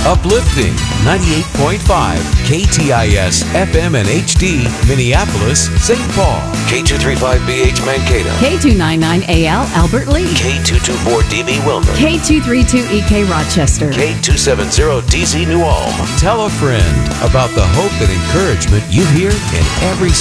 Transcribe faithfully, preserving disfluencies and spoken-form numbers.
Uplifting ninety-eight point five K T I S F M and H D, Minneapolis, Saint Paul. K two thirty-five B H Mankato. K two ninety-nine A L Albert Lee. K two twenty-four D B Wilmer. K two thirty-two E K Rochester. K two seventy D Z New Ulm. Tell a friend about the hope and encouragement you hear in every